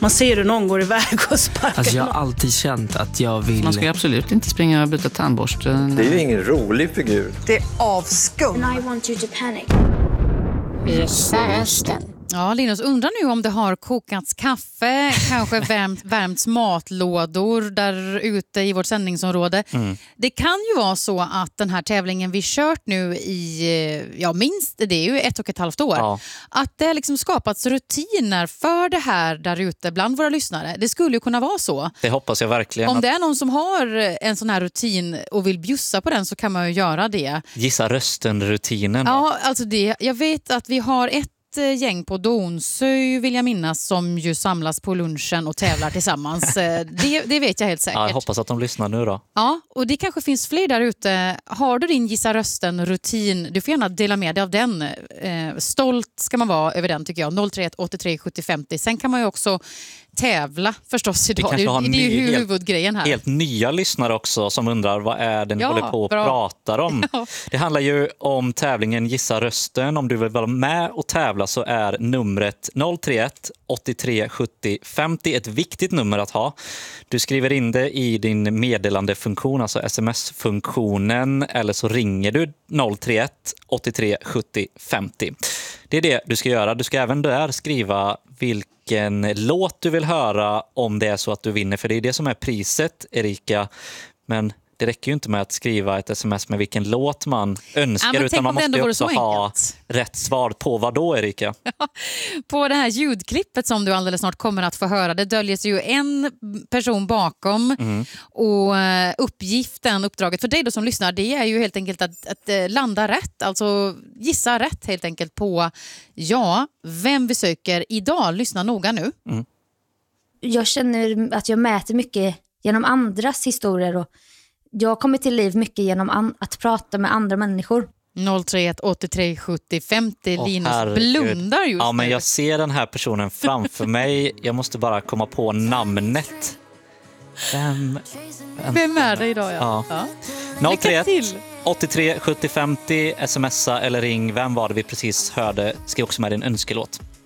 Man ser hur någon går iväg och sparkar. Alltså jag har alltid känt att jag vill... Man ska absolut inte springa och byta tandborsten. Det är ju ingen rolig figur. Det är avskum. And I want you to panic. Gissa rösten. Ja, Linus, undrar nu om det har kokats kaffe, kanske värmts matlådor där ute i vårt sändningsområde. Det kan ju vara så att den här tävlingen vi kört nu i, minst, det är ju 1,5 år. Ja. Att det har liksom skapats rutiner för det här där ute bland våra lyssnare. Det skulle ju kunna vara så. Det hoppas jag verkligen. Om det är någon som har en sån här rutin och vill bjussa på den så kan man ju göra det. Gissa rösten-rutinen. Ja, alltså jag vet att vi har ett gäng på Donsö vill jag minnas som ju samlas på lunchen och tävlar tillsammans. Det vet jag helt säkert. Ja, jag hoppas att de lyssnar nu då. Ja, och det kanske finns fler där ute. Har du din gissa rösten-rutin, du får gärna dela med dig av den. Stolt ska man vara över den tycker jag. 031 83 70 50. Sen kan man ju också tävla förstås idag. Det är ju huvudgrejen här. Helt nya lyssnare också som undrar vad är det ni håller på och pratar om. Ja. Det handlar ju om tävlingen Gissa rösten. Om du vill vara med och tävla så är numret 031 83 70 50 ett viktigt nummer att ha. Du skriver in det i din meddelandefunktion, alltså sms-funktionen, eller så ringer du 031 83 70 50. Det är det du ska göra. Du ska även där skriva vilken låt du vill höra om det är så att du vinner. För det är det som är priset, Erika. Men det räcker ju inte med att skriva ett sms med vilken låt man önskar, utan man måste ju också ha rätt svar på vad då, Erika? På det här ljudklippet som du alldeles snart kommer att få höra, det döljer sig ju en person bakom och uppdraget för dig då som lyssnar, det är ju helt enkelt att landa rätt, alltså gissa rätt helt enkelt på vem vi söker idag. Lyssna noga nu. Jag känner att jag mäter mycket genom andras historier och jag kommer till liv mycket genom att prata med andra människor. 031 83 70 50. Linus blundar just nu. Men nu. jag ser den här personen framför mig. Jag måste bara komma på namnet. Vem är det idag? Ja. 031 83 70 50. Smsa eller ring. Vem var det vi precis hörde? Skriv också med din önskelåt.